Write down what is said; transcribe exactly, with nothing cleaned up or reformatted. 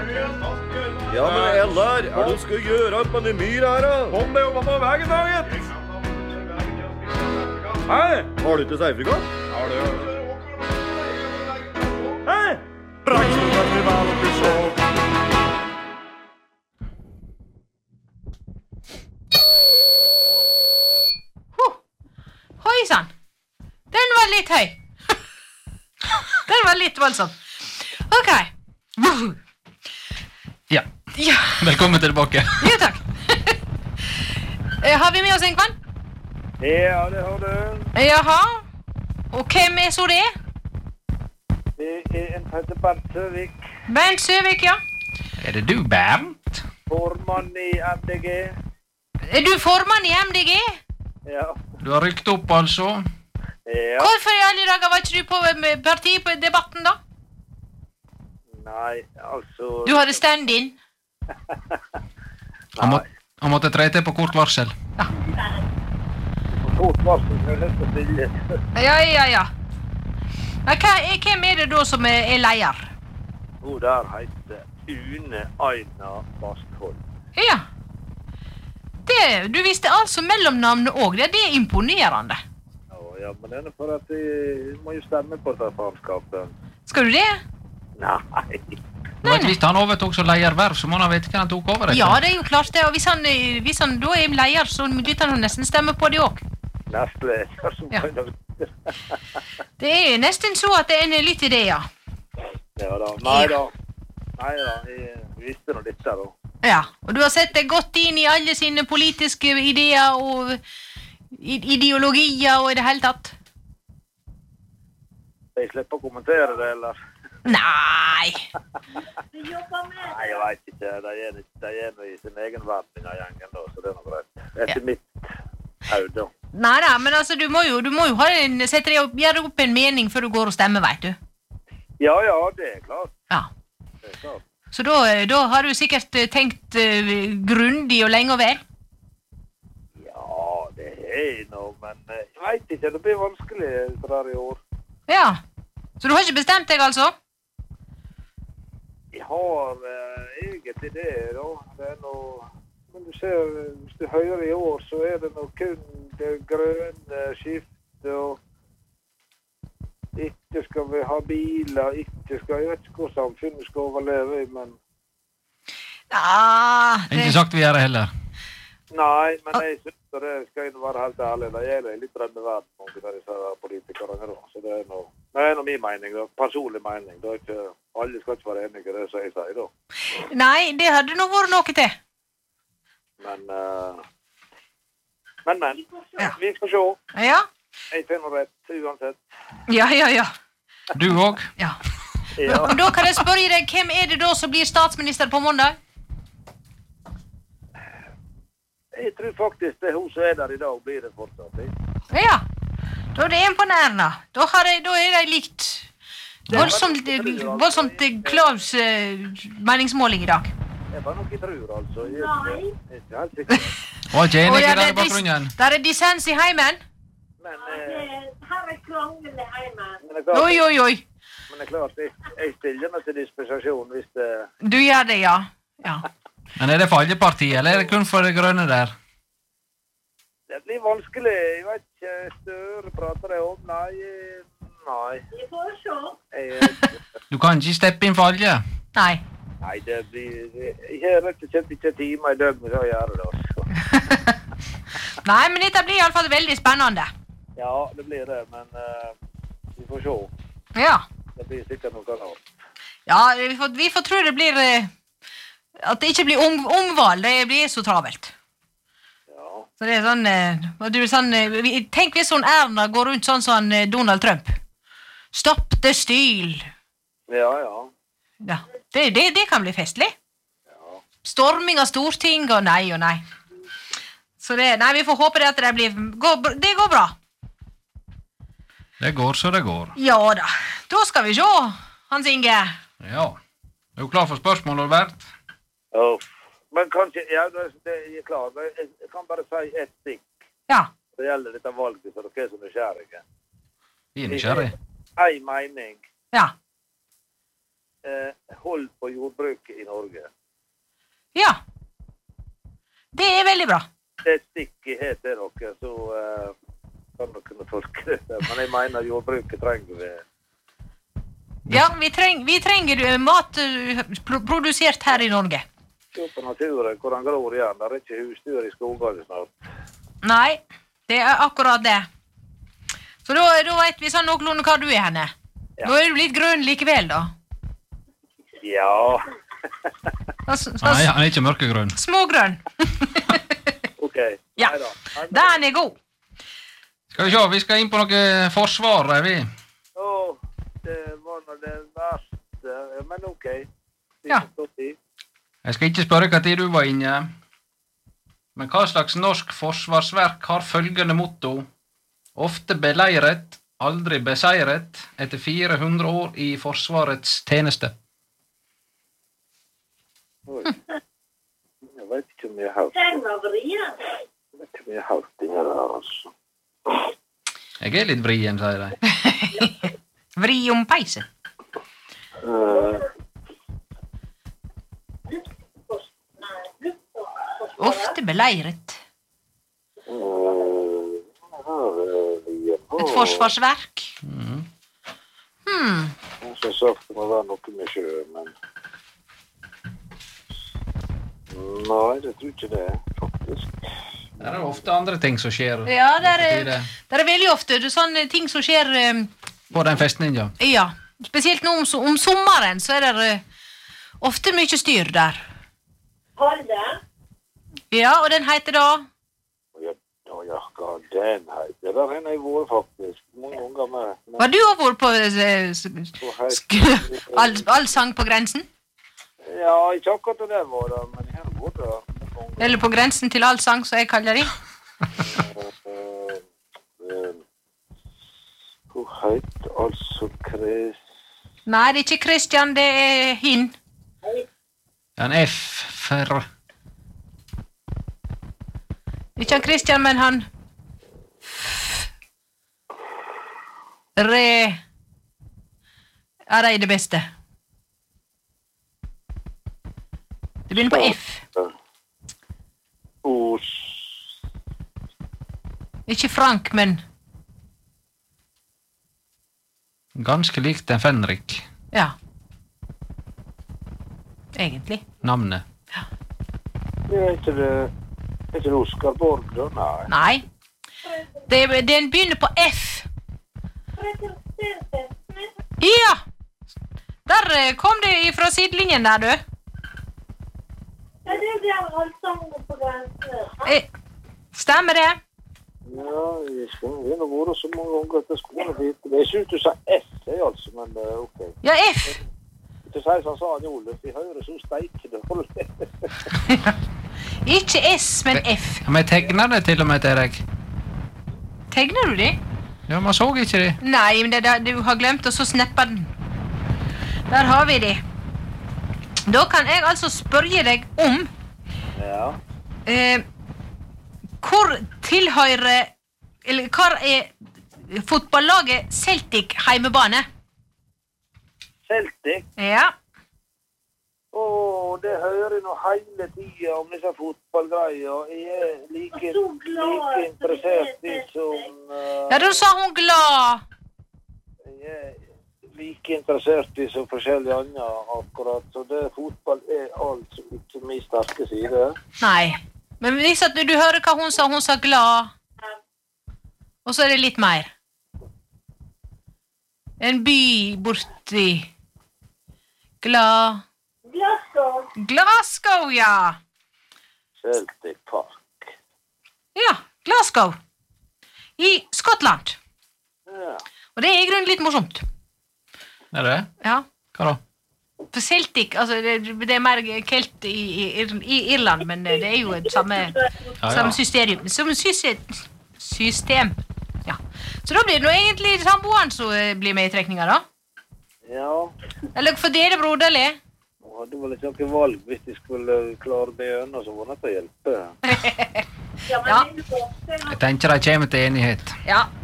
Ja, men Ellar, er du skal gjøre opp med den myr her, da? Kom deg opp på veien, da, gitt! Hei! Har du ikke seifrika? Ja, det gjør det. Hei! Rakstund vi var oppi så. Hoi sann. Den var litt høy. Den var litt voldsom. Ok. Ja. Ja. Velkommen tilbake. Jo, takk. Eh, Har vi med oss en kvann? Ja, det har du. Jaha. Og hvem er så det? Det er en heter Bernt Søvik, Bernt Søvik, ja. Er det du, Bernt? formann i M D G. Er du formann i M D G? Ja. Du har rykt opp, altså? Ja. Hvorfor i alle dager var ikke du på eh, partidebatten, da? Nei, altså... Du hadde stand-in. Han, må, han måtte tre til på kort varsel. Kort varsel, så er det så stille. Ja, ja, ja. Men hva, er- hvem er det da som er, er leier? Hun der heter Une Aina Bastholm. Ja. Det, du visste altså mellomnavnet også. Det, det er imponerende. Ja, ja, men det er for at jeg må jo stemme på det faenskapet. Skal du det? Nei. Du vet, hvis han overtok som leierverv, så må han vite hva han tok over etter. Ja, det er jo klart det. Og hvis han, eh, hvis han da er leier, så lytter han jo nesten stemme på det også. Nestleder som Ja. kan... Det er nesten så at det er en litt idé, ja. Ja da. Nei da. Nei da, jeg visste noe litt der da. Ja, og du har sett deg godt inn i alle sine politiske ideer og i- ideologier og i det hele tatt. Jeg slipper å kommentere det, eller? Nei. Nei, jeg vet ikke. De er, de er nå i sin egen verden av gjengen da, så det er noe greit. Etter Ja. mitt haud da. Nei da, men altså, du må jo, du må jo ha en, sette deg opp, gjøre opp en mening før du går og stemmer, vet du. Ja, ja, det er klart. Ja. Det er klart. Så da, da har du sikkert eh, tenkt uh, grundig og lenge og vel. Ja, det er noe, men eh, jeg vet ikke, det blir vanskelig det der i år. Ja. Så du har ikke bestemt deg, altså? Jeg har eh, egentlig det da. Det er noe... Men du ser, hvis du hører i år, så er det noe kun det grønne skiftet, og ikke skal vi ha biler, ikke skal, jeg vet ikke hvor samfunnet skal overleve, men... Ja, Det er ikke sagt vi gjør det heller. Nei, men jeg synes det skal jeg være helt ærlig, det gjelder litt drømmeverden mange av disse politikerne da, så det er noe, det er noe min mening, da, personlig mening, det er ikke, alle skal ikke være enige i det som jeg sier da, Nei, det hadde nå vært noe til. men, uh, men, men, Ja. vi skal se, Ja, jeg finner rett uansett. ja, ja, ja. Du også? ja. Ja, Og da kan jeg spørre deg, hvem er det da som blir statsminister på mandag? jeg tror faktisk det er hun som er der i dag, blir det fortsatt, jeg. Ja, da er det en på nærna. Da, har jeg, da er de likt voldsomt, voldsomt Klaus eh, meningsmåling i dag. Det er bare noe jeg tror, altså. Jeg, jeg, jeg er ikke helt sikker. Og Jane Å, er ja, ikke der i det er dis- bakgrunnen. Der er dissens i heimen. Men, eh, Her er krangel i heimen. men det er klart, Oi, oi, oi. men det er klart jeg, jeg stiller meg til dispensasjon hvis det... Du gjør det, ja. Ja. Men er det for alle partier, eller er det kun for det grønne der? Det blir vanskelig, jeg vet ikke, Støre prater jeg om, nei, eh, nei. Vi får se. Jeg, Du kan ikke steppe inn for alle. Nei. nei, det blir, jeg har rett og slett ikke timer i døgnet til å gjøre det, altså. Nei, men dette blir i alle fall veldig spennende. Ja, det blir det, men uh, vi får se. Ja. Det blir sikkert noe annet. Ja, vi får, vi får tro det blir eh, at det ikke blir om, omvalg. Det blir så travelt. Ja, Så det er sånn, eh, og du er sånn eh, vi- tenk hvis sånn Erna går rundt sånn som eh, Donald Trump. Stopp the steal. ja, ja. Ja, det, det, det kan bli festlig. Storming av storting og nei og nei. Så det, nei, vi får håpe det at det blir, går, br- det går bra. Det går så det går. Ja da, da skal vi se, Hans Inge. Ja. Er du klar for spørsmål, Albert? Oh. Men kanskje, ja, det, det er klar, men jeg, jeg kan bare si ett stikk. Ja, Det gjelder dette valget, så dere er så nysgjerrige. Vi er nysgjerrig. En mening. ja. Eh, hold på jordbruket i Norge. veldig bra. Det er stiktighet til dere, så uh, kan dere kunne tolke det. Men jeg mener jordbruket trenger vi. Ja, vi, treng, vi trenger mat uh, pro produsert her i Norge. Se på naturen, hvordan gror igjen. Det er ikke husdyr i skogene snart. Nei, det er akkurat det. Så da, da vet vi sånn noenlunde hva du er henne. Ja. Da er du litt grønn likevel, da. Ja. Så, så, Nei, han er ikke mørkegrønn. Smågrønn. Ok. Ja, Neida. den er god. Skal vi se, vi skal inn på noe forsvar, er vi? Åh, det var nå det verste. Men ok. Ja. Jeg skal ikke spørre hva tid du var inne. Men hva slags norsk forsvarsverk har følgende motto? Ofte beleiret, aldri beseiret, etter fire hundre år i forsvarets tjeneste. Oi. Jeg vet ikke om jeg har hørt. Den var vrien. Jeg vet ikke om jeg har hørt det her, altså. Jeg er litt vrien, sier de. Vri om peisen. Uh, Ofte beleiret. uh, Et forsvarsverk. Mm. Hmm. Jeg har sagt det må være noe med sjø, men... Nei, det tror ikke det, faktisk. Det er ofte andre ting som skjer. Ja, det er, Det er det er veldig ofte det er sånne ting som skjer... Um, på den festningen. ja, spesielt nå om, om sommeren, så er det uh, ofte mye styr der. Holde. Ja, og den heter da... Ja, ja, hva den heter. Det der henne jeg vært faktisk. Mange ganger med. med Var du også vært på uh, sk all, all sang på grensen? Ja, ikke akkurat det der var det, men jeg har vært det. Eller på grensen til all sang, så jeg kaller det. Hvor høyt, altså Chris... Nei, det er ikke Christian, det er hin. En F for... Ikke han Christian, men han... Re... Er det det beste? Det begynner på F. Os... Ikke Frank, men... Ganske likt en Fenrik. Ja. Egentlig. Navnet. Det er ikke det... Det er ikke Oskar Borg, da? Nei. Nei. Det, den begynner på F. Ja! Der eh, kom det fra sidelinjen der, du. Ja, det er der allsangen på grensen. Eh, stemmer det? Ja, jeg skal vi har vært så mange ganger at jeg skulle vite. Jeg synes du sa S, jeg altså, men uh, ok. Ja, F. Ikke si som sa han Oluf, vi hører så steike det holder. Ikke S, men F. Ja, men jeg tegner det til og med til deg. Tegner du det? Ja, man så ikke det. Nei, men det, det, du har glemt å så snappe den. Der har vi det. Da kan jeg altså spørre deg om Ja. eh, hvor tilhører eller hvor er fotballaget Celtic heimebane? Celtic? Ja. Åh, det hører jeg nå hele tiden om disse fotballgreier. Jeg er like, like interessert i som... Uh, Ja, da sa hun glad. Jeg er like interessert i som forskjellige andre akkurat. Så det fotball er altså ikke min sterke side. Nei. Men hvis at du hører hva hun sa, hun sa glad. Og så er det litt mer. En by borti. Glad. Glasgow. Glasgow, ja. Celtic Park. Ja, Glasgow. I Skottland. Ja. Og det er i grunnen litt morsomt. Er det? Ja. Hva da? For Celtic, altså det, det er mer kelt i, i, i Irland, men det er jo et samme, Ja, ja. samme system. Som system. system. Ja. Så da blir det nå egentlig samboeren som eh, blir med i trekninga, da? Ja. Eller for dere, broderlig? Nå hadde vel ikke noe valg hvis de skulle klare det gjennom, så var det nødt til å hjelpe. Ja, men Ja. det er jo godt. Jeg tenker de kommer til enighet. Ja,